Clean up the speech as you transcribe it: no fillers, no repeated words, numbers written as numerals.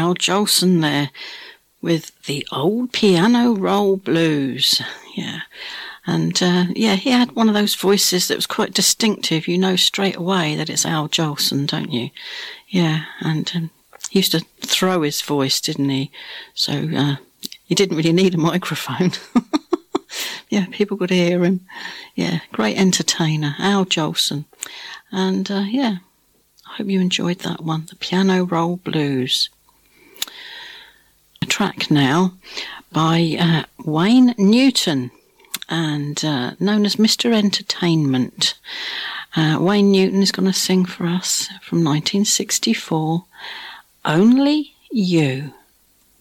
Al Jolson there with the Old Piano Roll Blues. Yeah. And, he had one of those voices that was quite distinctive. You know straight away that it's Al Jolson, don't you? Yeah, and he used to throw his voice, didn't he? So he didn't really need a microphone. Yeah, people could hear him. Yeah, great entertainer, Al Jolson. And, I hope you enjoyed that one, the Piano Roll Blues. A track now by Wayne Newton, and known as Mr. Entertainment. Wayne Newton is going to sing for us from 1964, Only You.